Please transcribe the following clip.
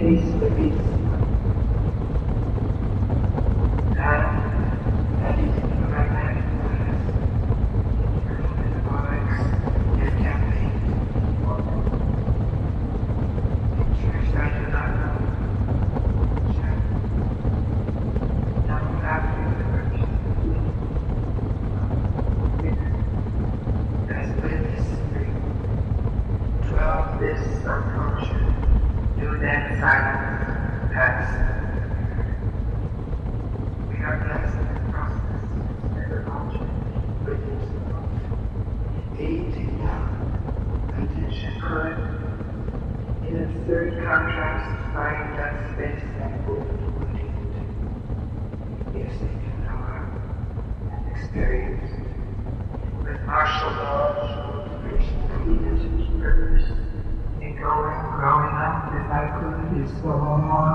taste the beast. That is the magnetic glass. Your campaign. Pictures I do not know. Check. Now after the version. As with history. Dwell this unconscious. Do then silence. Pass. We are blessed in the process. Never conscious. Witness. Aging down. Attention current. In absurd contrast, find that space that would yes, they can power and experience. With martial law, motivation, purpose, in growing up, if I could, is so long.